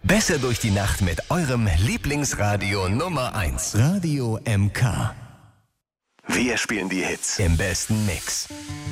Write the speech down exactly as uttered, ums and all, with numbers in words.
Besser durch die Nacht mit eurem Lieblingsradio Nummer eins. Radio M K. Wir spielen die Hits im besten Mix.